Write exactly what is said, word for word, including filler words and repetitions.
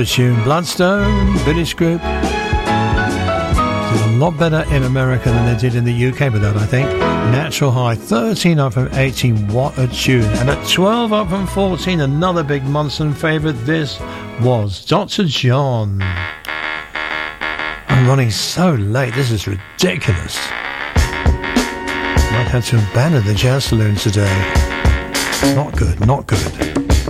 a tune. Bloodstone, British group. Did a lot better in America than they did in the U K with that, I think. Natural High, thirteen up from eighteen. What a tune. And at twelve up from fourteen, another big Munson favourite. This was Doctor John. I'm running so late. This is ridiculous. Might have to abandon the jazz saloon today. Not good, not good.